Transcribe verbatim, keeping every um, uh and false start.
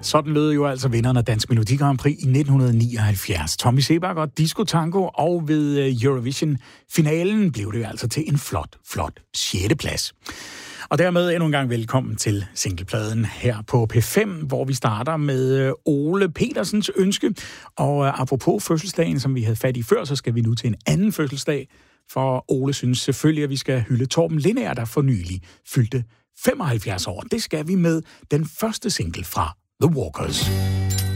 Sådan lød jo altså vinderen af Dansk Melodi Grand Prix i nitten nioghalvfjerds. Tommy Sebak og Disco Tango, og ved Eurovision-finalen blev det jo altså til en flot, flot sjette plads. Og dermed endnu en gang velkommen til singlepladen her på P fem, hvor vi starter med Ole Petersens ønske. Og apropos fødselsdagen, som vi havde fat i før, så skal vi nu til en anden fødselsdag. For Ole synes selvfølgelig, at vi skal hylde Torben Lindær, der for nylig fyldte femoghalvfjerds år. Det skal vi med den første single fra The Walkers.